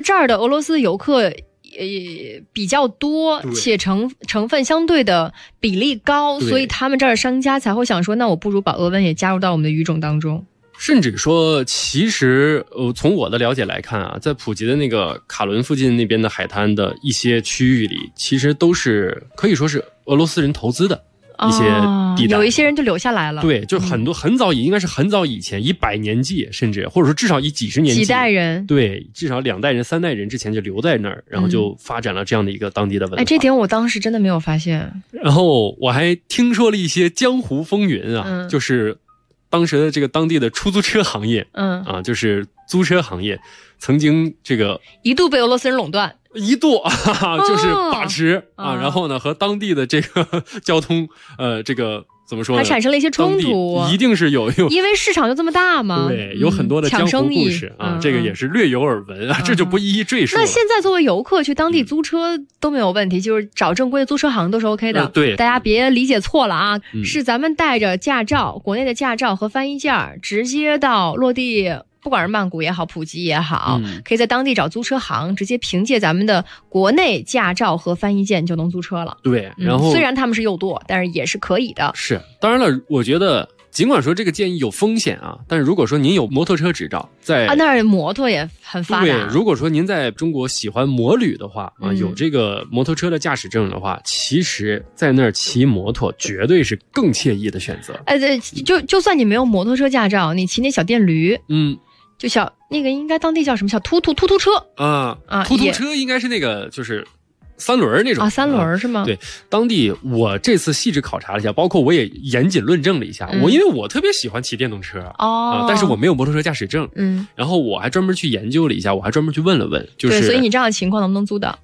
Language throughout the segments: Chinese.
这儿的俄罗斯游客比较多，且成分相对的比例高，所以他们这儿的商家才会想说，那我不如把俄文也加入到我们的语种当中。 甚至说，其实从我的了解来看啊，在普吉的那个卡伦附近那边的海滩的一些区域里，其实都是可以说是俄罗斯人投资的一些地带， 有一些人就留下来了。 对，就很多很早应该是很早以前100年纪，甚至或者说至少几十年纪， 几代人， 对，至少2代人3代人之前就留在那儿，然后就发展了这样的一个当地的文化。 这点我当时真的没有发现。 然后我还听说了一些江湖风云啊，就是当时的这个当地的出租车行业，就是租车行业，曾经这个一度被俄罗斯人垄断， 一度就是把持然后呢和当地的这个交通这个怎么说呢， 还产生了一些冲突， 一定是有因为市场就这么大嘛。 对，有很多的江湖故事这个也是略有耳闻这就不一一赘述了。 那现在作为游客去当地租车都没有问题，就是找正规的租车行都是 OK 的。 对， 大家别理解错了啊，是咱们带着驾照，国内的驾照和翻译件直接到落地。不管是曼谷也好，普吉也好，可以在当地找租车行，直接凭借咱们的国内驾照和翻译件就能租车了。 对，然后虽然他们是右舵，但是也是可以的。 是，当然了，我觉得尽管说这个建议有风险啊，但是如果说您有摩托车执照，在那儿摩托也很发达。 对，如果说您在中国喜欢摩旅的话有这个摩托车的驾驶证的话，其实在那儿骑摩托绝对是更惬意的选择。 就算你没有摩托车驾照，你骑那小电驴，就小那个应该当地叫什么小突突车突突车应该是那个就是3轮那种 3轮是吗？ 对，当地我这次细致考察了一下，包括我也严谨论证了一下，因为我特别喜欢骑电动车但是我没有摩托车驾驶证然后我还专门去研究了一下，我还专门去问了问，就是对，所以你这样的情况能不能租的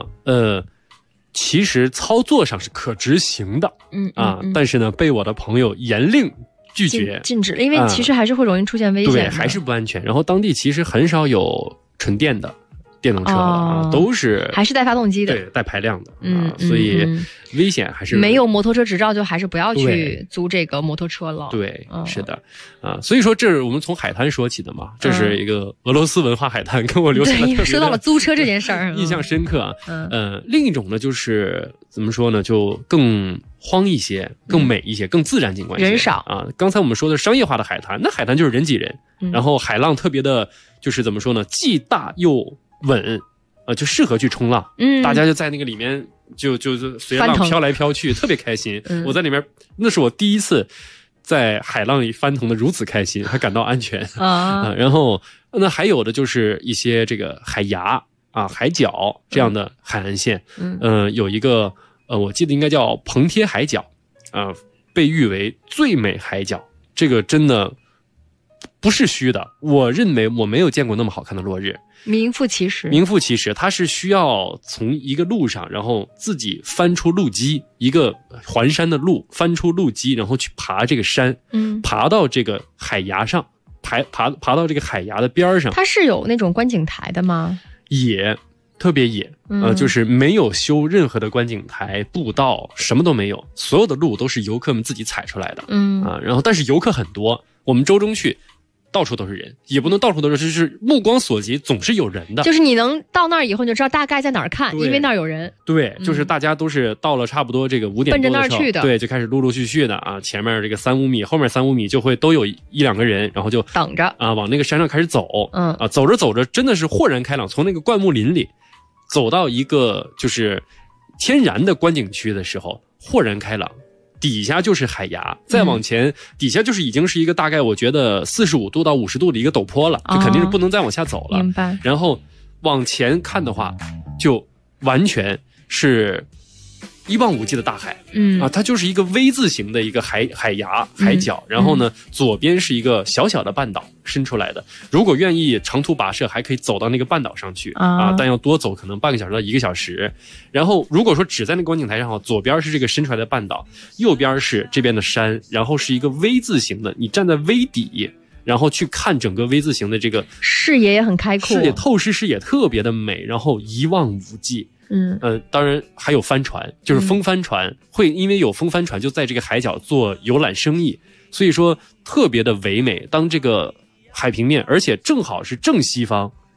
其实操作上是可执行的但是呢被我的朋友严令拒绝禁止，因为其实还是会容易出现危险对，还是不安全。然后当地其实很少有纯电的电动车了都是还是带发动机的， 对，带排量的所以危险还是没有摩托车执照就还是不要去租这个摩托车了。 对，是的所以说这是我们从海滩说起的嘛，这是一个俄罗斯文化海滩，跟我留下了特别说到了租车这件事儿印象深刻另一种呢就是怎么说呢，就更荒一些，更美一些，更自然景观一些， 人少刚才我们说的商业化的海滩，那海滩就是人挤人然后海浪特别的就是怎么说呢，既大又稳就适合去冲浪大家就在那个里面就随着浪飘来飘去特别开心我在里面那是我第一次在海浪里翻腾的如此开心，还感到安全然后那还有的就是一些这个海牙海角这样的海岸线有一个我记得应该叫蓬贴海角被誉为最美海角，这个真的不是虚的，我认为我没有见过那么好看的落日， 名副其实。 它是需要从一个路上，然后自己翻出路基，一个环山的路，翻出路基，然后去爬这个山，爬到这个海崖上，爬到这个海崖的边上。 它是有那种观景台的吗？ 野，特别野，就是没有修任何的观景台、步道，什么都没有，所有的路都是游客们自己踩出来的，然后但是游客很多，我们周中去。到处都是人，也不能到处都是，就是目光所及总是有人的。 就是你能到那儿以后，你就知道大概在哪儿看，因为那儿有人。 对，就是大家都是到了差不多这个5点多的时候，奔着那儿去的。 对，就开始陆陆续续的前面这个3-5米，后面3-5米就会都有1-2个人，然后就等着往那个山上开始走。走着走着，真的是豁然开朗，从那个灌木林里走到一个就是天然的观景区的时候，豁然开朗。底下就是海崖，再往前底下就是已经是一个大概我觉得45度到50度的一个陡坡了，就肯定是不能再往下走了。 明白。 然后往前看的话，就完全是一望无际的大海。它就是一个 V 字形的一个海崖海角，然后呢，左边是一个小小的半岛伸出来的。如果愿意长途跋涉，还可以走到那个半岛上去但要多走可能半个小时到1个小时。然后如果说只在那个观景台上，左边是这个伸出来的半岛，右边是这边的山，然后是一个 V 字形的，你站在 V 底。然后去看整个 V 字形的这个视野也很开阔， 透视视野特别的美，然后一望无际。当然还有帆船，就是风帆船，会因为有风帆船就在这个海角做游览生意，所以说特别的唯美。当这个海平面，而且正好是正西方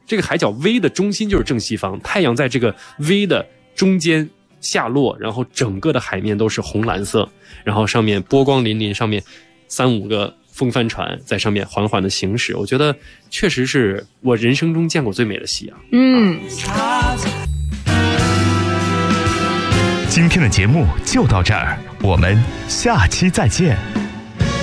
这个海角 V 的中心就是正西方，太阳在这个 V 的中间下落，然后整个的海面都是红蓝色，然后上面波光粼粼，上面3-5个风帆船在上面缓缓的行驶，我觉得确实是我人生中见过最美的夕阳。 今天的节目就到这儿，我们下期再见。